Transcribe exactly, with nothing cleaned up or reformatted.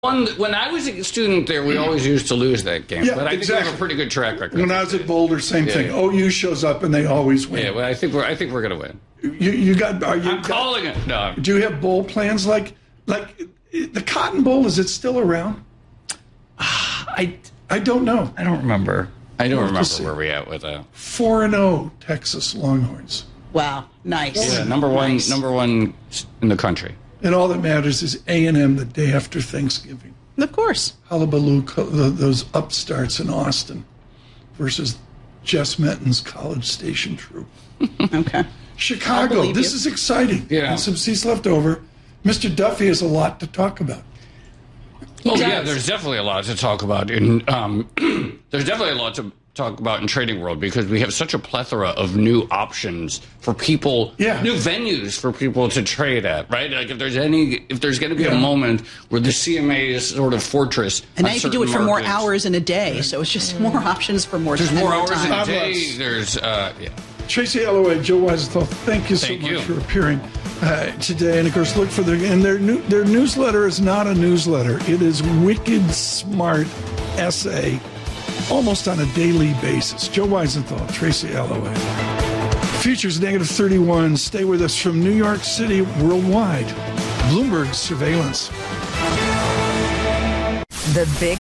One, when I was a student there, we always used to lose that game. Yeah, but I exactly. think we have a pretty good track record. When I was at Boulder, same yeah, thing. yeah. O U shows up and they always win. Yeah, well, I think we're I think we're gonna win. You you got? Are you? I'm calling it. No. Do you have bowl plans like like the Cotton Bowl? Is it still around? I I don't know. I don't remember. I don't We'll remember see. where we at with that. Four and zero Texas Longhorns. Wow, nice. Yeah, number one, Nice. number one in the country. And all that matters is A and M the day after Thanksgiving. Of course. Hullabaloo, co- the- those upstarts in Austin versus Jess Menton's College Station troop. Okay. I Chicago, believe this you. is exciting. Yeah. And some seats left over. Mister Duffy has a lot to talk about. Oh does. yeah, there's definitely a lot to talk about in. Um, there's definitely a lot to talk about in trading world because we have such a plethora of new options for people, Yeah. new venues for people to trade at. Right, like if there's any, if there's going to be Yeah. a moment where the C M A is sort of fortress, And now on you can do it certain for more markets. hours in a day, so it's just more options for more There's time. more and hours in time. a day. Lots. There's uh, yeah. Tracy Alloway, Joe Weisenthal, thank you so Thank much you. for appearing uh, today. And of course, look for their and their new, their newsletter is not a newsletter; it is wicked smart essay, almost on a daily basis. Joe Weisenthal, Tracy Alloway. Futures negative thirty-one. Stay with us from New York City worldwide. Bloomberg surveillance. The Big